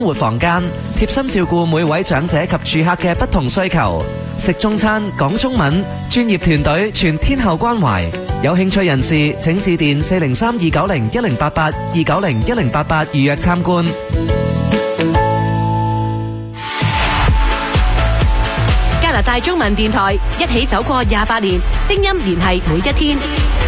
活房間，貼心照顧每位長者及住客嘅不同需求。食中餐，講中文，專業團隊全天候關懷。有興趣人士請致電403-290-1088 290-1088預約參觀。 加拿大中文電台一起走過28年，聲音聯繫每一天。